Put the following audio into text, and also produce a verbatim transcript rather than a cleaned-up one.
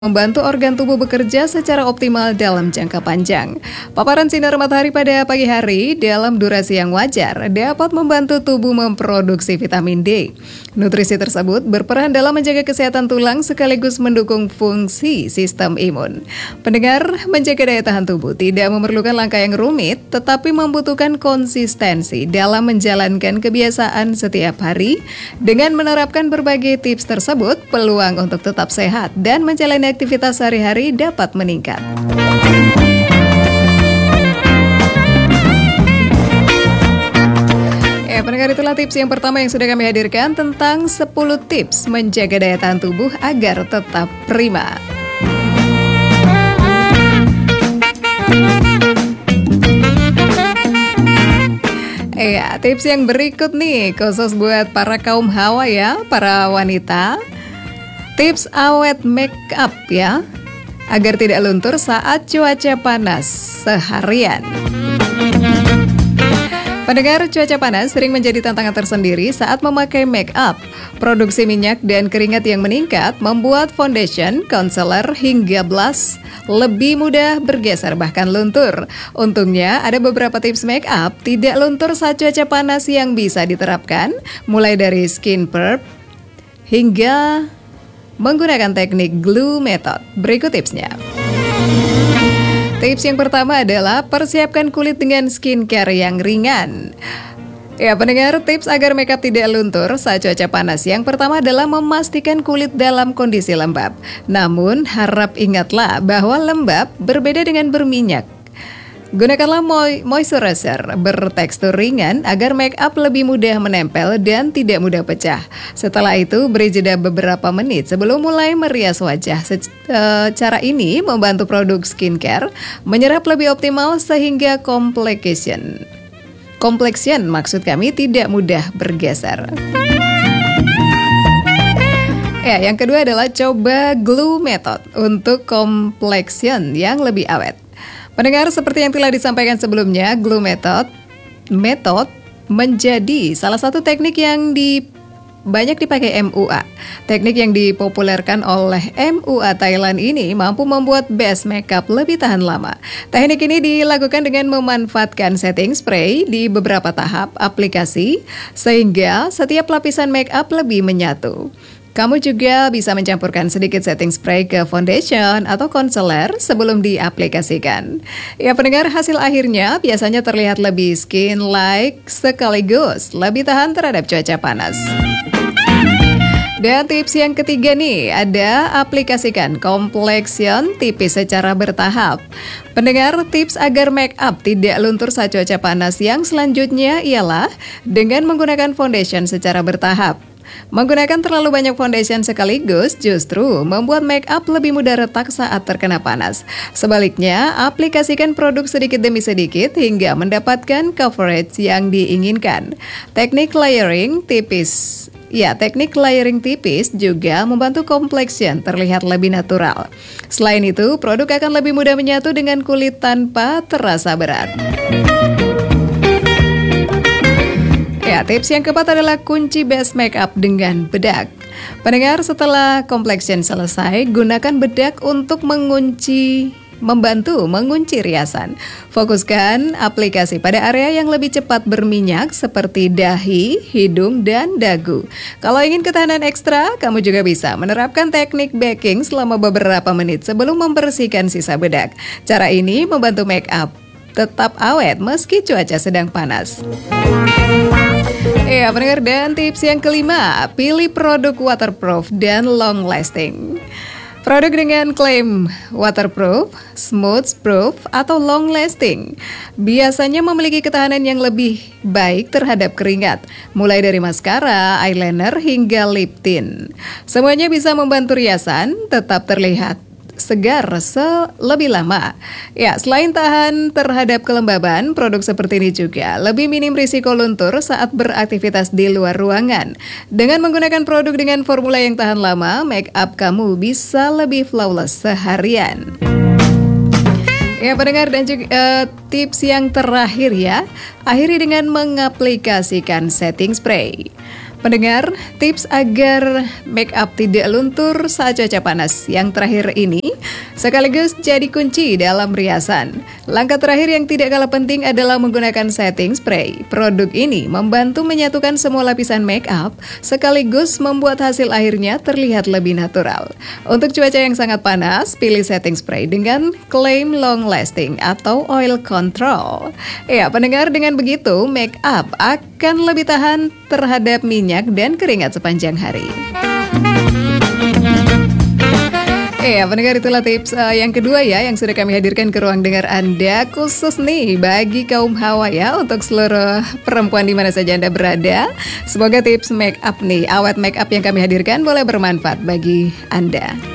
Membantu organ tubuh bekerja secara optimal dalam jangka panjang. Paparan sinar matahari pada pagi hari dalam durasi yang wajar dapat membantu tubuh memproduksi vitamin D. Nutrisi tersebut berperan dalam menjaga kesehatan tulang sekaligus mendukung fungsi sistem imun. Pendengar, menjaga daya tahan tubuh tidak memerlukan langkah yang rumit, tetapi membutuhkan konsistensi dalam menjalankan kebiasaan setiap hari. Dengan menerapkan berbagai tips tersebut, peluang untuk tetap sehat dan menjalani aktivitas sehari-hari dapat meningkat. Ya, pendengar, itulah tips yang pertama yang sudah kami hadirkan tentang sepuluh tips menjaga daya tahan tubuh agar tetap prima. Ya, tips yang berikut nih khusus buat para kaum hawa ya, para wanita. Tips awet make up ya, agar tidak luntur saat cuaca panas seharian. Pendengar, cuaca panas sering menjadi tantangan tersendiri saat memakai make up. Produksi minyak dan keringat yang meningkat membuat foundation, concealer, hingga blush lebih mudah bergeser bahkan luntur. Untungnya ada beberapa tips make up tidak luntur saat cuaca panas yang bisa diterapkan, mulai dari skin prep hingga menggunakan teknik glue method. Berikut tipsnya. Tips yang pertama adalah persiapkan kulit dengan skincare yang ringan. Ya, pendengar, tips agar makeup tidak luntur saat cuaca panas yang pertama adalah memastikan kulit dalam kondisi lembab. Namun, harap ingatlah bahwa lembab berbeda dengan berminyak. Gunakanlah moisturizer bertekstur ringan agar make up lebih mudah menempel dan tidak mudah pecah. Setelah itu, beri jeda beberapa menit sebelum mulai merias wajah. Cara ini membantu produk skincare menyerap lebih optimal sehingga complexion. Complexion maksud kami tidak mudah bergeser. Ya, yang kedua adalah coba glue method untuk complexion yang lebih awet. Pendengar, seperti yang telah disampaikan sebelumnya, glue method method menjadi salah satu teknik yang di banyak dipakai M U A. Teknik yang dipopulerkan oleh M U A Thailand ini mampu membuat base makeup lebih tahan lama. Teknik ini dilakukan dengan memanfaatkan setting spray di beberapa tahap aplikasi sehingga setiap lapisan makeup lebih menyatu. Kamu juga bisa mencampurkan sedikit setting spray ke foundation atau concealer sebelum diaplikasikan. Ya, pendengar, hasil akhirnya biasanya terlihat lebih skin-like sekaligus lebih tahan terhadap cuaca panas. Dan tips yang ketiga nih, ada aplikasikan complexion tipis secara bertahap. Pendengar, tips agar make up tidak luntur saat cuaca panas yang selanjutnya ialah dengan menggunakan foundation secara bertahap. Menggunakan terlalu banyak foundation sekaligus justru membuat make up lebih mudah retak saat terkena panas. Sebaliknya, aplikasikan produk sedikit demi sedikit hingga mendapatkan coverage yang diinginkan. Teknik layering tipis Ya, teknik layering tipis juga membantu complexion terlihat lebih natural. Selain itu, produk akan lebih mudah menyatu dengan kulit tanpa terasa berat. Ya, tips yang keempat adalah kunci base makeup dengan bedak. Pendengar, setelah complexion selesai, gunakan bedak untuk mengunci Membantu mengunci riasan. Fokuskan aplikasi pada area yang lebih cepat berminyak seperti dahi, hidung, dan dagu. Kalau ingin ketahanan ekstra, kamu juga bisa menerapkan teknik baking selama beberapa menit sebelum membersihkan sisa bedak. Cara ini membantu make up tetap awet meski cuaca sedang panas. Ya, pendengar, dan tips yang kelima, pilih produk waterproof dan long lasting. Produk dengan klaim waterproof, smooth-proof, atau long-lasting biasanya memiliki ketahanan yang lebih baik terhadap keringat, mulai dari maskara, eyeliner, hingga lip tint. Semuanya bisa membantu riasan tetap terlihat segar selebih lama. Ya, selain tahan terhadap kelembaban, produk seperti ini juga lebih minim risiko luntur saat beraktivitas di luar ruangan. Dengan menggunakan produk dengan formula yang tahan lama, make up kamu bisa lebih flawless seharian. Ya, pendengar, dan juga uh, tips yang terakhir ya, akhiri dengan mengaplikasikan setting spray. Pendengar, tips agar make up tidak luntur saat cuaca panas yang terakhir ini sekaligus jadi kunci dalam riasan. Langkah terakhir yang tidak kalah penting adalah menggunakan setting spray. Produk ini membantu menyatukan semua lapisan make up sekaligus membuat hasil akhirnya terlihat lebih natural. Untuk cuaca yang sangat panas, pilih setting spray dengan klaim long lasting atau oil control. Ya, pendengar, dengan begitu make up akan lebih tahan terhadap minyak dan keringat sepanjang hari. Eh, pendengar, itulah tips uh, yang kedua ya yang sudah kami hadirkan ke ruang dengar Anda, khusus nih bagi kaum hawa ya, untuk seluruh perempuan di mana saja Anda berada. Semoga tips make up nih, awet make up yang kami hadirkan boleh bermanfaat bagi Anda.